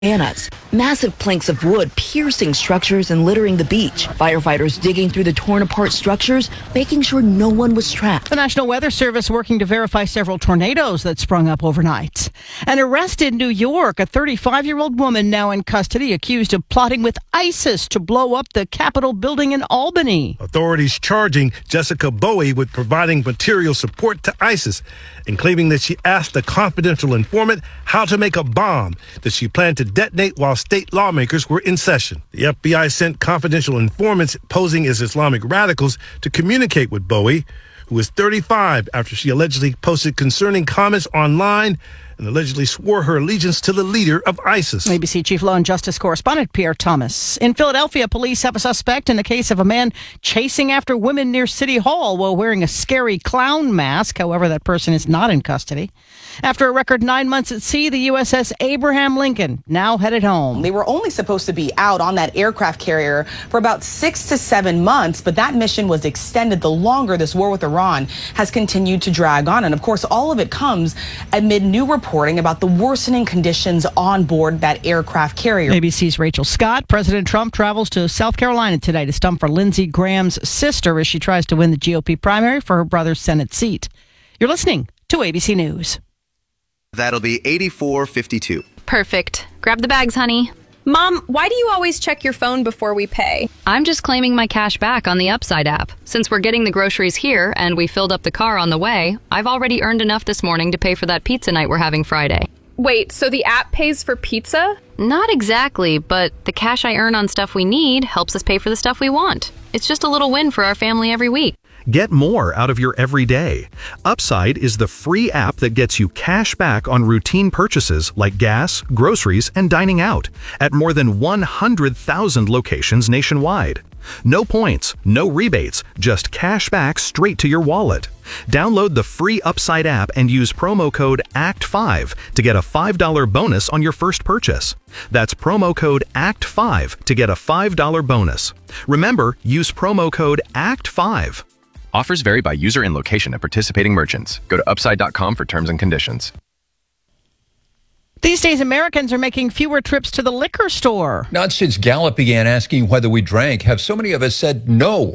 bananas. Massive planks of wood piercing structures and littering the beach. Firefighters digging through the torn apart structures, making sure no one was trapped. The National Weather Service working to verify several tornadoes that sprung up overnight. An arrest in New York, a 35-year-old woman now in custody accused of plotting with ISIS to blow up the Capitol building in Albany. Authorities charging Jessica Bowie with providing material support to ISIS and claiming that she asked a confidential informant how to make a bomb that she planned to detonate while state lawmakers were in session. The FBI sent confidential informants posing as Islamic radicals to communicate with Bowie, who was 35 after she allegedly posted concerning comments online and allegedly swore her allegiance to the leader of ISIS. ABC Chief Law and Justice Correspondent Pierre Thomas. In Philadelphia, police have a suspect in the case of a man chasing after women near City Hall while wearing a scary clown mask. However, that person is not in custody. After a record 9 months at sea, the USS Abraham Lincoln now headed home. They were only supposed to be out on that aircraft carrier for about 6 to 7 months, but that mission was extended the longer this war with Iran has continued to drag on. And of course, all of it comes amid new reporting about the worsening conditions on board that aircraft carrier. ABC's Rachel Scott. President Trump travels to South Carolina today to stump for Lindsey Graham's sister as she tries to win the GOP primary for her brother's Senate seat. You're listening to ABC News. That'll be 84.52. Perfect. Grab the bags, honey. Mom, why do you always check your phone before we pay? I'm just claiming my cash back on the Upside app. Since we're getting the groceries here and we filled up the car on the way, I've already earned enough this morning to pay for that pizza night we're having Friday. Wait, so the app pays for pizza? Not exactly, but the cash I earn on stuff we need helps us pay for the stuff we want. It's just a little win for our family every week. Get more out of your everyday. Upside is the free app that gets you cash back on routine purchases like gas, groceries, and dining out at more than 100,000 locations nationwide. No points, no rebates, just cash back straight to your wallet. Download the free Upside app and use promo code ACT5 to get a $5 bonus on your first purchase. That's promo code ACT5 to get a $5 bonus. Remember, use promo code ACT5. Offers vary by user and location at participating merchants. Go to upside.com for terms and conditions. These days, Americans are making fewer trips to the liquor store. Not since Gallup began asking whether we drank have so many of us said no.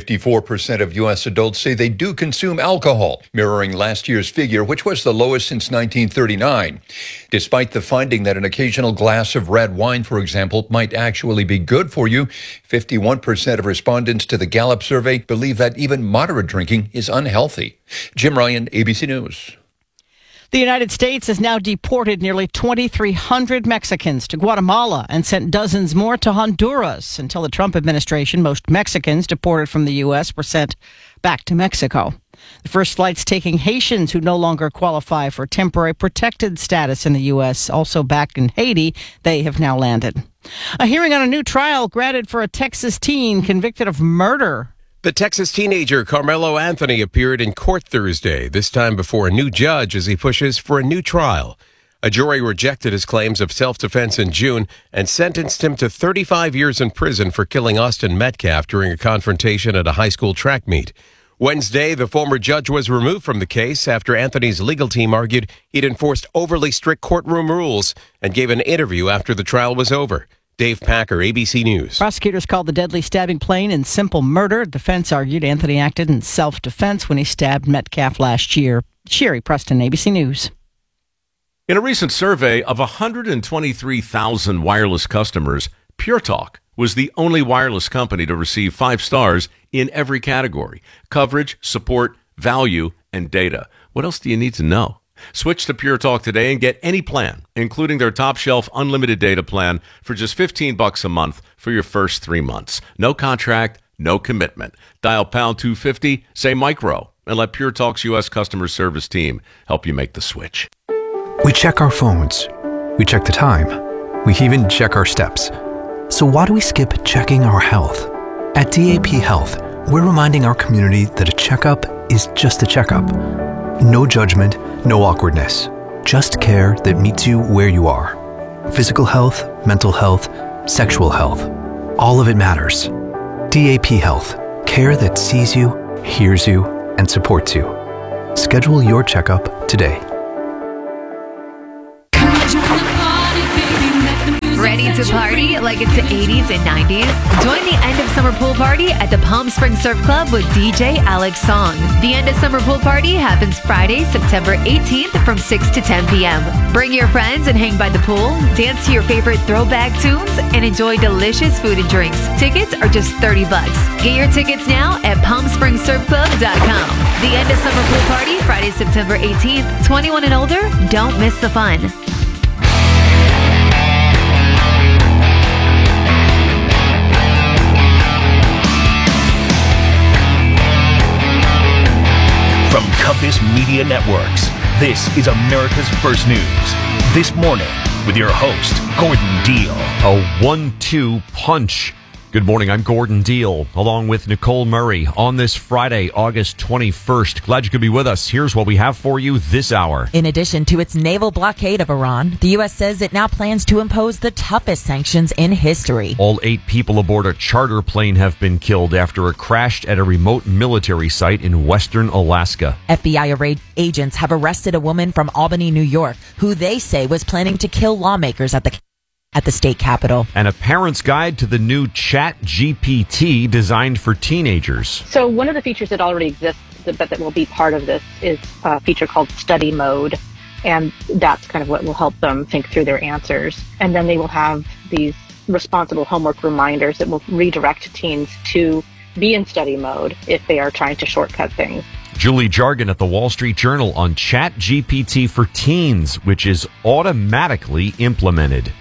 54% of U.S. adults say they do consume alcohol, mirroring last year's figure, which was the lowest since 1939. Despite the finding that an occasional glass of red wine, for example, might actually be good for you, 51% of respondents to the Gallup survey believe that even moderate drinking is unhealthy. Jim Ryan, ABC News. The United States has now deported nearly 2,300 Mexicans to Guatemala and sent dozens more to Honduras. Until the Trump administration, most Mexicans deported from the U.S. were sent back to Mexico. The first flights taking Haitians who no longer qualify for temporary protected status in the U.S. also back in Haiti, they have now landed. A hearing on a new trial granted for a Texas teen convicted of murder. The Texas teenager Carmelo Anthony appeared in court Thursday, this time before a new judge as he pushes for a new trial. A jury rejected his claims of self-defense in June and sentenced him to 35 years in prison for killing Austin Metcalf during a confrontation at a high school track meet. Wednesday, the former judge was removed from the case after Anthony's legal team argued he'd enforced overly strict courtroom rules and gave an interview after the trial was over. Dave Packer, ABC News. Prosecutors called the deadly stabbing plain and simple murder. Defense argued Anthony acted in self-defense when he stabbed Metcalf last year. Sherry Preston, ABC News. In a recent survey of 123,000 wireless customers, Pure Talk was the only wireless company to receive 5 stars in every category: coverage, support, value, and data. What else do you need to know? Switch to Pure Talk today and get any plan, including their top shelf unlimited data plan for just $15 a month for your first 3 months. No contract, no commitment. Dial pound 250, say micro, and let Pure Talk's U.S. customer service team help you make the switch. We check our phones. We check the time. We even check our steps. So why do we skip checking our health? At DAP Health, we're reminding our community that a checkup is just a checkup. No judgment, no awkwardness. Just care that meets you where you are. Physical health, mental health, sexual health. All of it matters. DAP Health. Care that sees you, hears you, and supports you. Schedule your checkup today. Come join the party, baby, let the Ready to party like it's the 80s and 90s? Join the end of summer pool party at the Palm Springs Surf Club with DJ Alex Song. The end of summer pool party happens Friday, September 18th from 6 to 10 p.m. Bring your friends and hang by the pool, dance to your favorite throwback tunes, and enjoy delicious food and drinks. Tickets are just $30. Get your tickets now at PalmSpringsSurfClub.com. The end of summer pool party, Friday, September 18th. 21 and older, don't miss the fun. From Compass Media Networks, this is America's First News. This morning, with your host, Gordon Deal. A 1-2 punch. Good morning, I'm Gordon Deal, along with Nicole Murray on this Friday, August 21st. Glad you could be with us. Here's what we have for you this hour. In addition to its naval blockade of Iran, the U.S. says it now plans to impose the toughest sanctions in history. All 8 people aboard a charter plane have been killed after it crashed at a remote military site in western Alaska. FBI agents have arrested a woman from Albany, New York, who they say was planning to kill lawmakers at the state capitol. And a parent's guide to the new ChatGPT designed for teenagers. So one of the features that already exists but that will be part of this is a feature called study mode. And that's kind of what will help them think through their answers. And then they will have these responsible homework reminders that will redirect teens to be in study mode if they are trying to shortcut things. Julie Jargon at the Wall Street Journal on ChatGPT for teens, which is automatically implemented.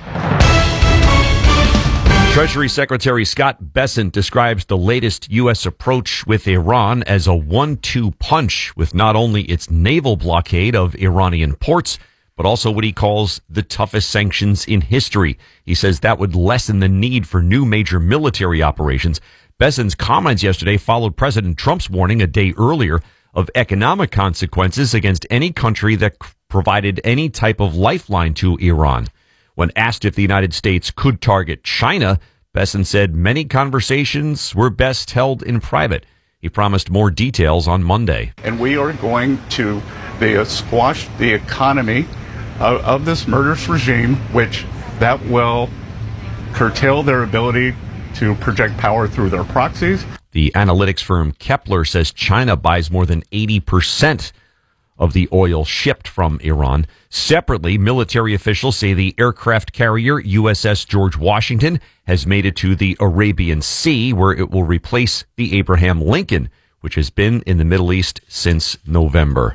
Treasury Secretary Scott Bessent describes the latest U.S. approach with Iran as a 1-2 punch, with not only its naval blockade of Iranian ports, but also what he calls the toughest sanctions in history. He says that would lessen the need for new major military operations. Bessent's comments yesterday followed President Trump's warning a day earlier of economic consequences against any country that provided any type of lifeline to Iran. When asked if the United States could target China, Bessent said many conversations were best held in private. He promised more details on Monday. And we are going to squash the economy of this murderous regime, which that will curtail their ability to project power through their proxies. The analytics firm Kepler says China buys more than 80% of the oil shipped from Iran. Separately, military officials say the aircraft carrier USS George Washington has made it to the Arabian Sea, where it will replace the Abraham Lincoln, which has been in the Middle East since November.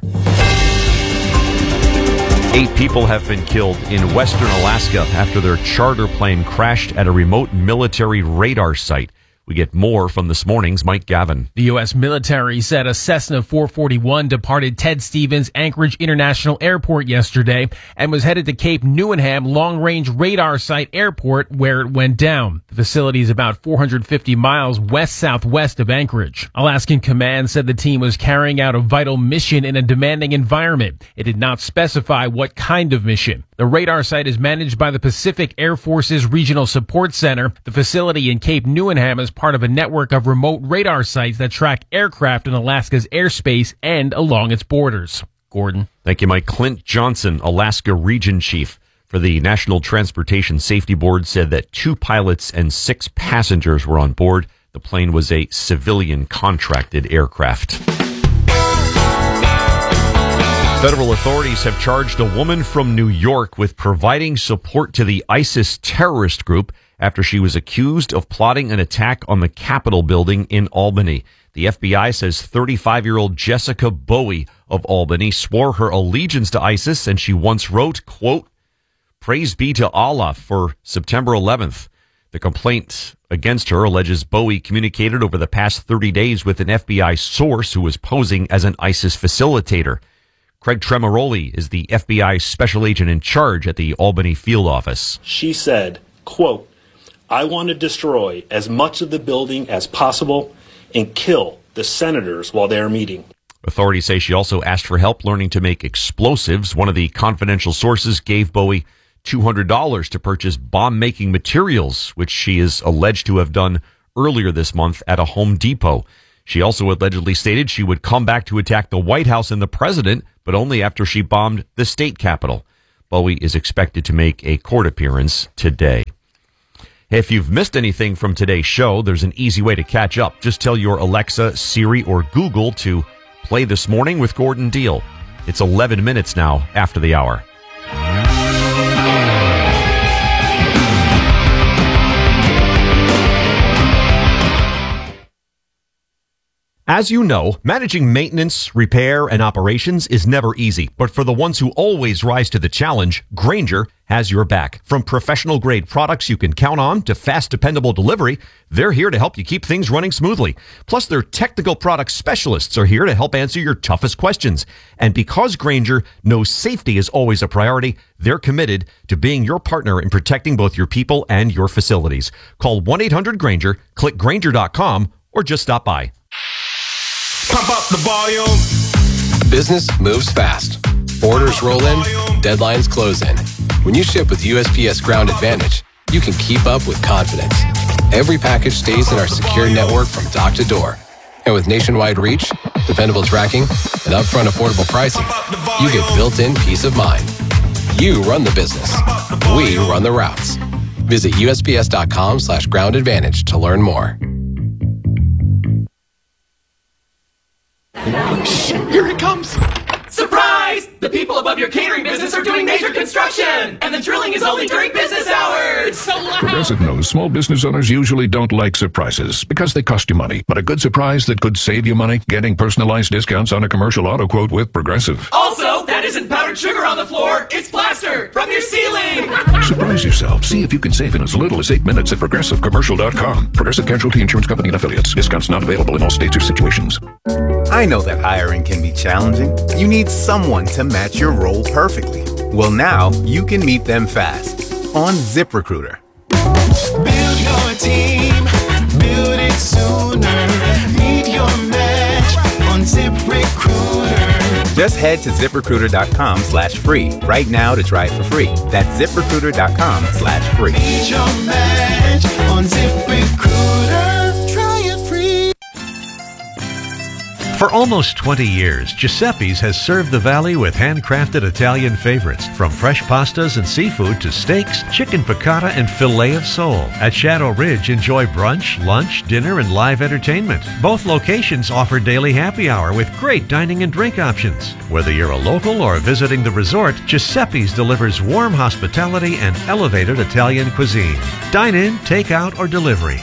8 people have been killed in western Alaska after their charter plane crashed at a remote military radar site. We get more from this morning's Mike Gavin. The U.S. military said a Cessna 441 departed Ted Stevens Anchorage International Airport yesterday and was headed to Cape Neuenham Long-Range Radar Site Airport, where it went down. The facility is about 450 miles west-southwest of Anchorage. Alaskan Command said the team was carrying out a vital mission in a demanding environment. It did not specify what kind of mission. The radar site is managed by the Pacific Air Force's Regional Support Center. The facility in Cape Neuenham is part of a network of remote radar sites that track aircraft in Alaska's airspace and along its borders. Gordon. Thank you, Mike. Clint Johnson, Alaska Region Chief for the National Transportation Safety Board, said that 2 pilots and 6 passengers were on board. The plane was a civilian contracted aircraft. Federal authorities have charged a woman from New York with providing support to the ISIS terrorist group after she was accused of plotting an attack on the Capitol building in Albany. The FBI says 35-year-old Jessica Bowie of Albany swore her allegiance to ISIS, and she once wrote, quote, "Praise be to Allah" for September 11th. The complaint against her alleges Bowie communicated over the past 30 days with an FBI source who was posing as an ISIS facilitator. Craig Tremoroli is the FBI special agent in charge at the Albany field office. She said, quote, "I want to destroy as much of the building as possible and kill the senators while they are meeting." Authorities say she also asked for help learning to make explosives. One of the confidential sources gave Bowie $200 to purchase bomb-making materials, which she is alleged to have done earlier this month at a Home Depot. She also allegedly stated she would come back to attack the White House and the president, but only after she bombed the state capitol. Bowie is expected to make a court appearance today. If you've missed anything from today's show, there's an easy way to catch up. Just tell your Alexa, Siri, or Google to play This Morning with Gordon Deal. It's 11 minutes now after the hour. As you know, managing maintenance, repair, and operations is never easy. But for the ones who always rise to the challenge, Grainger has your back. From professional-grade products you can count on to fast, dependable delivery, they're here to help you keep things running smoothly. Plus, their technical product specialists are here to help answer your toughest questions. And because Grainger knows safety is always a priority, they're committed to being your partner in protecting both your people and your facilities. Call 1-800-GRAINGER, click Grainger.com, or just stop by. Pump up the volume. Business moves fast. Orders roll in, deadlines close in. When you ship with USPS Ground Advantage, you can keep up with confidence. Every package stays in our secure network from dock to door. And with nationwide reach, dependable tracking, and upfront affordable pricing, you get built-in peace of mind. You run the business. We run the routes. Visit USPS.com/Ground Advantage to learn more. Shh, here it comes! Surprise! The people above your catering business are doing major construction! And the drilling is only during business hours! So loud! Progressive knows small business owners usually don't like surprises because they cost you money. But a good surprise that could save you money, getting personalized discounts on a commercial auto quote with Progressive. Also, that isn't powdered sugar on the floor, it's plaster from your ceiling! Surprise yourself. See if you can save in as little as 8 minutes at ProgressiveCommercial.com. Progressive Casualty Insurance Company and Affiliates. Discounts not available in all states or situations. I know that hiring can be challenging. You need someone to match your role perfectly. Well, now you can meet them fast on ZipRecruiter. Build your team, build it sooner. Meet your match on ZipRecruiter. Just head to ZipRecruiter.com/free right now to try it for free. That's ZipRecruiter.com/free. Meet your match on ZipRecruiter. Try it free. For almost 20 years, Giuseppe's has served the Valley with handcrafted Italian favorites, from fresh pastas and seafood to steaks, chicken piccata, and filet of sole. At Shadow Ridge, enjoy brunch, lunch, dinner, and live entertainment. Both locations offer daily happy hour with great dining and drink options. Whether you're a local or visiting the resort, Giuseppe's delivers warm hospitality and elevated Italian cuisine. Dine in, take out, or delivery.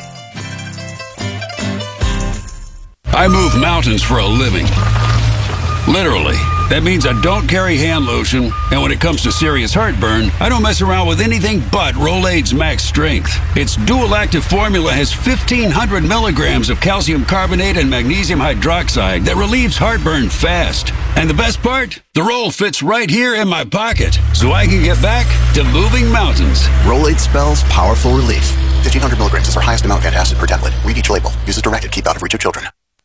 I move mountains for a living. Literally. That means I don't carry hand lotion, and when it comes to serious heartburn, I don't mess around with anything but Rolaids Max Strength. Its dual-active formula has 1,500 milligrams of calcium carbonate and magnesium hydroxide that relieves heartburn fast. And the best part? The roll fits right here in my pocket, so I can get back to moving mountains. Rolaids spells powerful relief. 1,500 milligrams is our highest amount of antacid per tablet. Read each label. Use as directed. Keep out of reach of children.